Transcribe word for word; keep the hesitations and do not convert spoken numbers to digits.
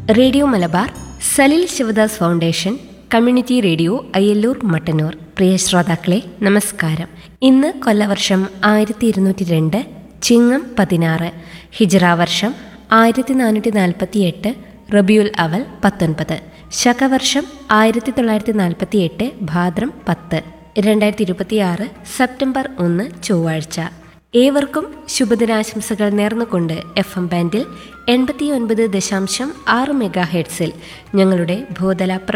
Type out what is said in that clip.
Radio Malabar, Salil Sivadas foundation, community radio Ayyallur Mattannur. പ്രിയ ശ്രോതാക്കളെ നമസ്കാരം. ഇന്ന് കൊല്ലവർഷം ആയിരത്തി ഇരുന്നൂറ്റി രണ്ട് ചിങ്ങം പതിനാറ്, ഹിജ്റ വർഷം ആയിരത്തി നാനൂറ്റി നാൽപ്പത്തി എട്ട് റബിയുൽ അവൽ പത്തൊൻപത്, ശകവർഷം ആയിരത്തി തൊള്ളായിരത്തി നാൽപ്പത്തി എട്ട് ഭാദ്രം പത്ത്, രണ്ടായിരത്തി ഇരുപത്തി ആറ് സെപ്റ്റംബർ ഒന്ന് ചൊവ്വാഴ്ച. ഏവർക്കും ശുഭദിനാശംസകൾ നേർന്നുകൊണ്ട് എഫ് എം ബാൻഡിൽ എൺപത്തി ഒൻപത് ദശാംശം ആറ് മെഗാ ഹെഡ്സിൽ ഞങ്ങളുടെ ഭൂതല